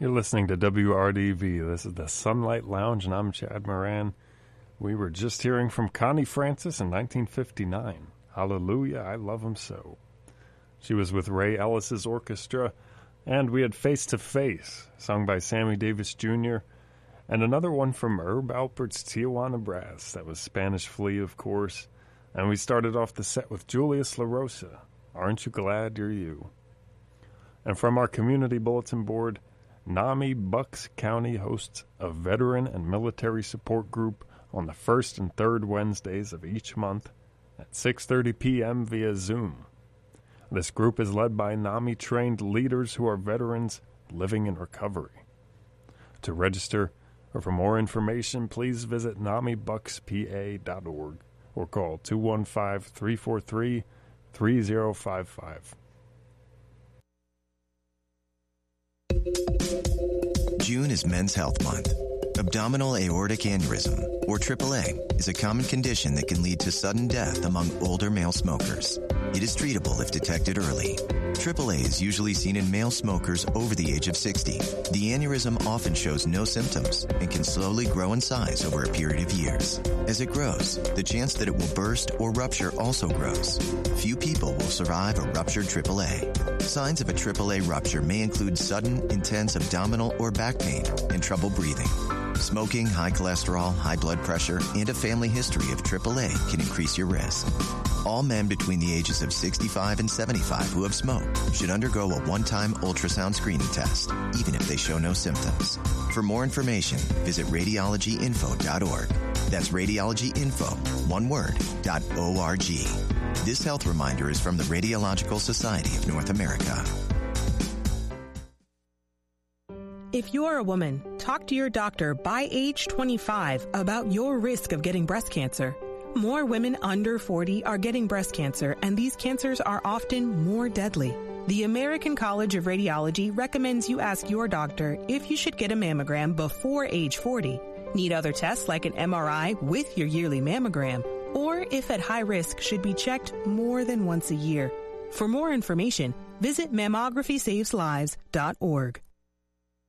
You're listening to WRDV. This is the Sunlight Lounge, and I'm Chad Moran. We were just hearing from Connie Francis in 1959. Hallelujah, I Love Him So. She was with Ray Ellis's orchestra, and we had Face to Face, sung by Sammy Davis Jr., and another one from Herb Alpert's Tijuana Brass. That was Spanish Flea, of course. And we started off the set with Julius LaRosa, Aren't You Glad You're You? And from our community bulletin board, NAMI Bucks County hosts a veteran and military support group on the first and third Wednesdays of each month at 6:30 p.m. via Zoom. This group is led by NAMI-trained leaders who are veterans living in recovery. To register or for more information, please visit NAMIBucksPA.org or call 215-343-3055. June is Men's Health Month. Abdominal aortic aneurysm, or AAA, is a common condition that can lead to sudden death among older male smokers. It is treatable if detected early. AAA is usually seen in male smokers over the age of 60. The aneurysm often shows no symptoms and can slowly grow in size over a period of years. As it grows, the chance that it will burst or rupture also grows. Few people will survive a ruptured AAA. Signs of a AAA rupture may include sudden, intense abdominal or back pain and trouble breathing. Smoking, high cholesterol, high blood pressure, and a family history of AAA can increase your risk. All men between the ages of 65 and 75 who have smoked should undergo a one-time ultrasound screening test, even if they show no symptoms. For more information, visit radiologyinfo.org. That's radiologyinfo, one word, .org. This health reminder is from the Radiological Society of North America. If you're a woman, talk to your doctor by age 25 about your risk of getting breast cancer. More women under 40 are getting breast cancer, and these cancers are often more deadly. The American College of Radiology recommends you ask your doctor if you should get a mammogram before age 40, need other tests like an MRI with your yearly mammogram, or if at high risk should be checked more than once a year. For more information, visit mammographysaveslives.org.